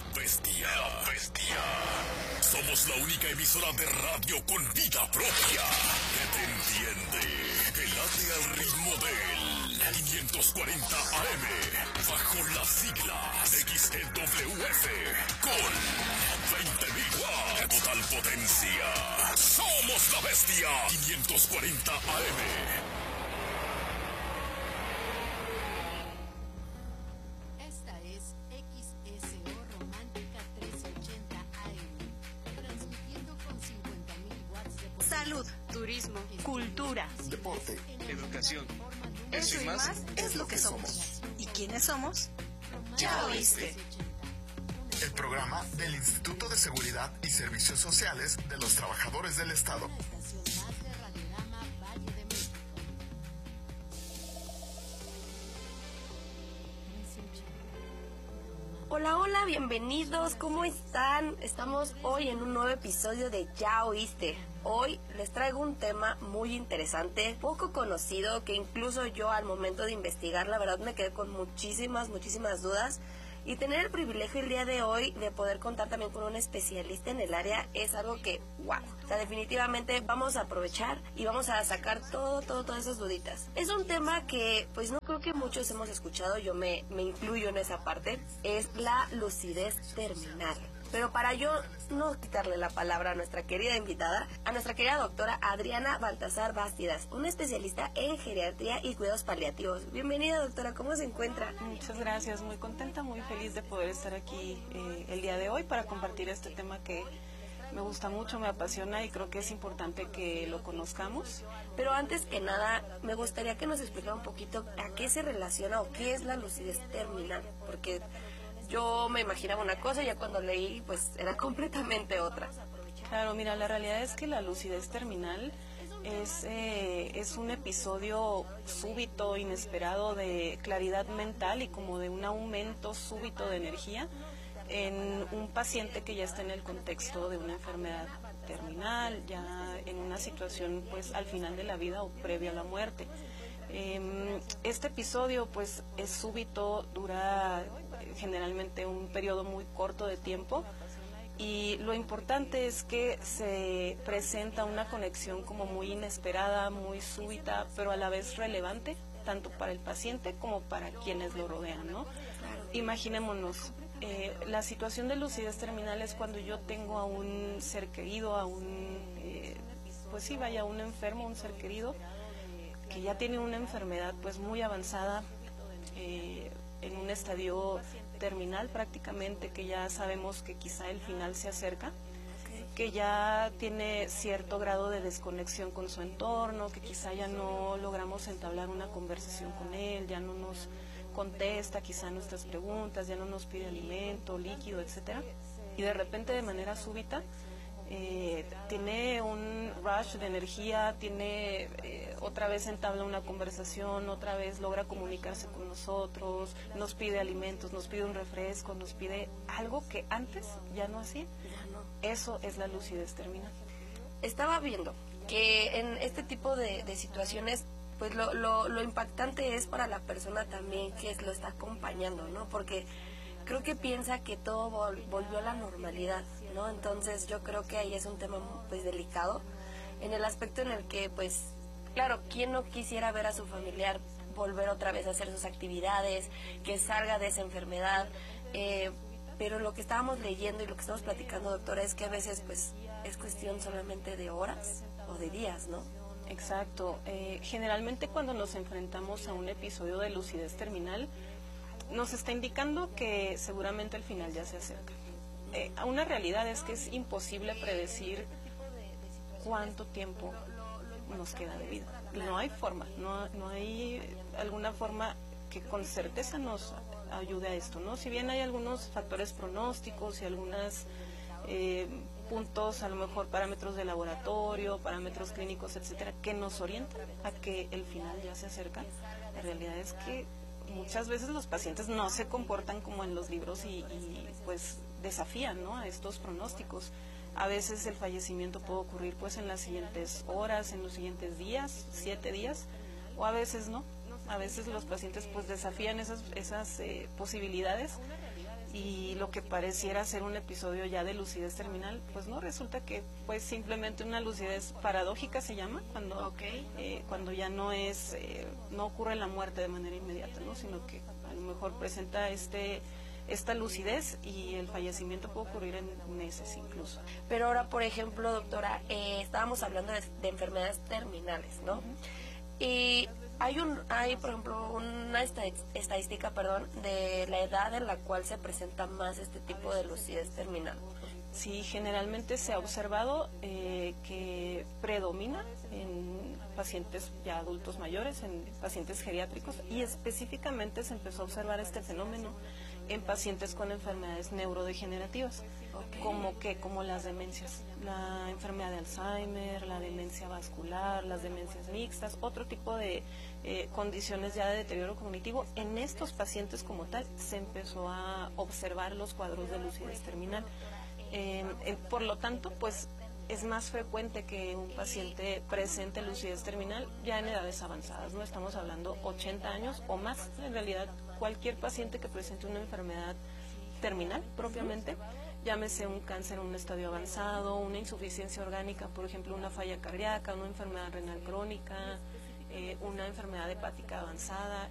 Bestia. La Bestia. Somos la única emisora de radio con vida propia que te entiende, que late al ritmo del 540 AM, bajo las siglas XEWF, con 20.000 watts de total potencia. Somos la Bestia. 540 AM. Salud, turismo, cultura, deporte, educación. Eso y más es lo que somos. ¿Y quiénes somos? Ya oíste. El programa del Instituto de Seguridad y Servicios Sociales de los Trabajadores del Estado. Hola, hola, bienvenidos, ¿cómo están? Estamos hoy en un nuevo episodio de Ya Oíste. Hoy les traigo un tema muy interesante, poco conocido, que incluso yo al momento de investigar, la verdad me quedé con muchísimas dudas. Y tener el privilegio el día de hoy de poder contar también con un especialista en el área es algo que, wow. O sea, definitivamente vamos a aprovechar y vamos a sacar todas esas duditas. Es un tema que, pues no creo que muchos hemos escuchado, yo me incluyo en esa parte, es la lucidez terminal. Pero para yo no quitarle la palabra a nuestra querida invitada, a nuestra querida doctora Adriana Baltasar Bástidas, una especialista en geriatría y cuidados paliativos. Bienvenida, doctora, ¿cómo se encuentra? Muchas gracias, muy contenta, muy feliz de poder estar aquí el día de hoy para compartir este tema que me gusta mucho, me apasiona y creo que es importante que lo conozcamos. Pero antes que nada, me gustaría que nos explicara un poquito a qué se relaciona o qué es la lucidez terminal, porque yo me imaginaba una cosa y ya cuando leí, pues era completamente otra. Claro, mira, la realidad es que la lucidez terminal es un episodio súbito, inesperado de claridad mental y como de un aumento súbito de energía en un paciente que ya está en el contexto de una enfermedad terminal, ya en una situación pues al final de la vida o previo a la muerte. Este episodio pues es súbito, dura generalmente un periodo muy corto de tiempo y lo importante es que se presenta una conexión como muy inesperada, muy súbita, pero a la vez relevante, tanto para el paciente como para quienes lo rodean, ¿no? Imaginémonos, la situación de lucidez terminal es cuando yo tengo a un ser querido, a un, pues sí, vaya, un enfermo, un ser querido, que ya tiene una enfermedad pues muy avanzada, en un estadio terminal prácticamente, que ya sabemos que quizá el final se acerca, que ya tiene cierto grado de desconexión con su entorno, que quizá ya no logramos entablar una conversación con él, ya no nos contesta quizá nuestras preguntas, ya no nos pide alimento, líquido, etcétera, y de repente de manera súbita tiene un rush de energía, tiene otra vez entabla una conversación, otra vez logra comunicarse con nosotros, nos pide alimentos, nos pide un refresco, nos pide algo que antes ya no hacía. Eso es la lucidez terminal. Estaba viendo que en este tipo de situaciones, pues lo impactante es para la persona también que lo está acompañando, ¿no? Porque creo que piensa que todo volvió a la normalidad, ¿no? Entonces yo creo que ahí es un tema pues delicado, en el aspecto en el que pues, claro, ¿quién no quisiera ver a su familiar volver otra vez a hacer sus actividades, que salga de esa enfermedad? Pero lo que estábamos leyendo y lo que estamos platicando, doctora, es que a veces pues es cuestión solamente de horas o de días, ¿no? Exacto. Generalmente cuando nos enfrentamos a un episodio de lucidez terminal, nos está indicando que seguramente el final ya se acerca. Una realidad es que es imposible predecir cuánto tiempo nos queda de vida. No hay forma, no hay alguna forma que con certeza nos ayude a esto, ¿no? Si bien hay algunos factores pronósticos y algunos puntos, a lo mejor parámetros de laboratorio, parámetros clínicos, etcétera, que nos orientan a que el final ya se acerca, la realidad es que muchas veces los pacientes no se comportan como en los libros y pues desafían, ¿no?, a estos pronósticos. A veces el fallecimiento puede ocurrir pues en las siguientes horas, en los siguientes días, 7 días, o a veces no. A veces los pacientes pues desafían esas posibilidades y lo que pareciera ser un episodio ya de lucidez terminal, pues no, resulta que pues simplemente una lucidez paradójica se llama, cuando ya no es, no ocurre la muerte de manera inmediata, ¿no? Sino que a lo mejor presenta esta lucidez y el fallecimiento puede ocurrir en meses incluso. Pero ahora, por ejemplo, doctora, estábamos hablando de enfermedades terminales, ¿no? Y hay, por ejemplo, una estadística, de la edad en la cual se presenta más este tipo de lucidez terminal. Sí, generalmente se ha observado que predomina en pacientes ya adultos mayores, en pacientes geriátricos, y específicamente se empezó a observar este fenómeno en pacientes con enfermedades neurodegenerativas, como las demencias, la enfermedad de Alzheimer, la demencia vascular, las demencias mixtas, otro tipo de condiciones ya de deterioro cognitivo. En estos pacientes como tal se empezó a observar los cuadros de lucidez terminal. Por lo tanto, pues es más frecuente que un paciente presente lucidez terminal ya en edades avanzadas, ¿no? Estamos hablando 80 años o más. En realidad, cualquier paciente que presente una enfermedad terminal propiamente, llámese un cáncer en un estadio avanzado, una insuficiencia orgánica, por ejemplo, una falla cardíaca, una enfermedad renal crónica, una enfermedad hepática avanzada,